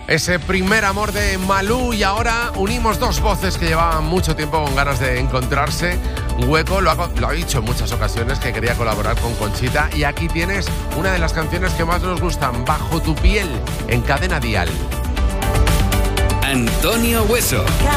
Ese primer amor de Malú, y ahora unimos dos voces que llevaban mucho tiempo con ganas de encontrarse. Hueco lo ha dicho en muchas ocasiones que quería colaborar con Conchita, y aquí tienes una de las canciones que más nos gustan, Bajo tu piel, en Cadena Dial. Antonio Hueso.